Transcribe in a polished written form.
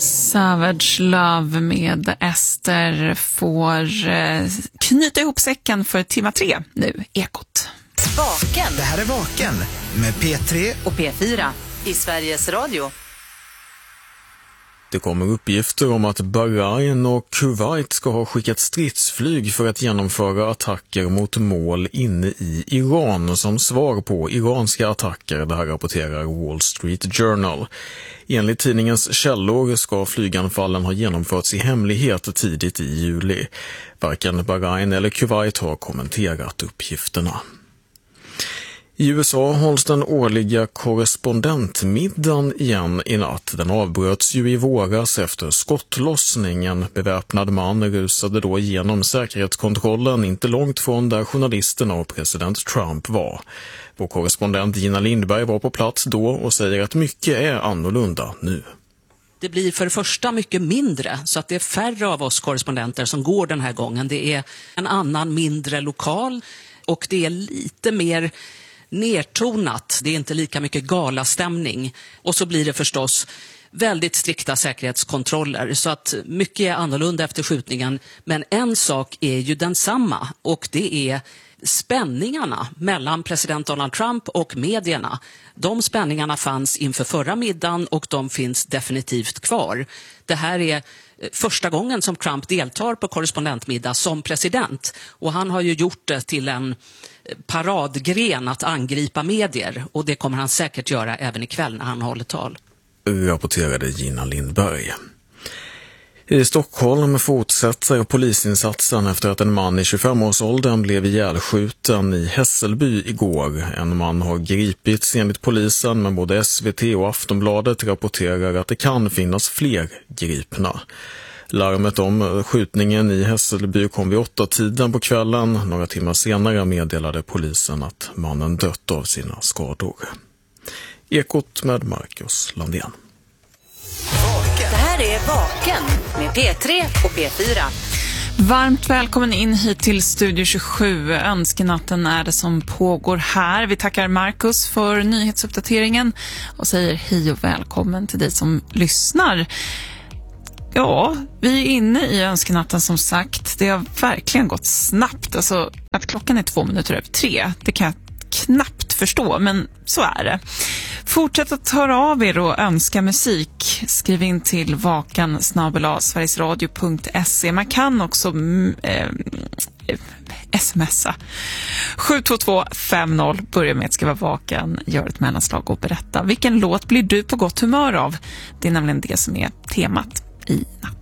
Savage Love med Ester får knyta ihop säcken för timma 3 nu, Ekot. Vaken. Det här är Vaken med P3 och P4 i Sveriges Radio. Det kommer uppgifter om att Bahrain och Kuwait ska ha skickat stridsflyg för att genomföra attacker mot mål inne i Iran som svar på iranska attacker, det här rapporterar Wall Street Journal. Enligt tidningens källor ska flyganfallen ha genomförts i hemlighet tidigt i juli. Varken Bahrain eller Kuwait har kommenterat uppgifterna. I USA hålls den årliga korrespondentmiddagen igen i natt. Den avbröts ju i våras efter skottlossning. En beväpnad man rusade då igenom säkerhetskontrollen inte långt från där journalisterna och president Trump var. Vår korrespondent Gina Lindberg var på plats då och säger att mycket är annorlunda nu. Det blir för det första mycket mindre, så att det är färre av oss korrespondenter som går den här gången. Det är en annan mindre lokal och det är lite mer nertonat. Det är inte lika mycket galastämning. Och så blir det förstås väldigt strikta säkerhetskontroller, så att mycket är annorlunda efter skjutningen. Men en sak är ju densamma, och det är spänningarna mellan president Donald Trump och medierna. De spänningarna fanns inför förra middagen och de finns definitivt kvar. Det här är första gången som Trump deltar på korrespondentmiddag som president, och han har ju gjort det till en paradgren att angripa medier, och det kommer han säkert göra även ikväll när han håller tal. Rapporterade Gina Lindberg. I Stockholm fortsätter polisinsatsen efter att en man i 25-årsåldern blev ihjälskjuten i Hässelby igår. En man har gripits enligt polisen, men både SVT och Aftonbladet rapporterar att det kan finnas fler gripna. Larmet om skjutningen i Hässelby kom vid 8-tiden på kvällen. Några timmar senare meddelade polisen att mannen dött av sina skador. Ekot med Marcus Landén. Det här är Vaken med P3 och P4. Varmt välkommen in hit till Studio 27. Önskenatten är det som pågår här. Vi tackar Marcus för nyhetsuppdateringen och säger hej och välkommen till dig som lyssnar. Ja, vi är inne i önskenatten som sagt. Det har verkligen gått snabbt. Alltså, att klockan är 2:03, det kan jag knappt förstå, men så är det. Fortsätt att höra av er och önska musik. Skriv in till vakan@sverigesradio.se. Man kan också smsa 72250. Börja med att skriva Vakan, gör ett mellanslag och berätta vilken låt blir du på gott humör av. Det är nämligen det som är temat i natt.